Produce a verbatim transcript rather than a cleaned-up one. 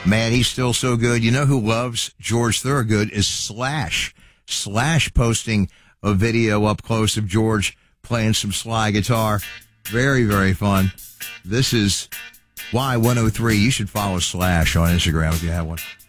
Man, he's still so good. You know who loves George Thorogood is Slash. Slash posting a video up close of George playing some slide guitar. Very, very fun. This is Y one oh three. You should follow Slash on Instagram if you have one.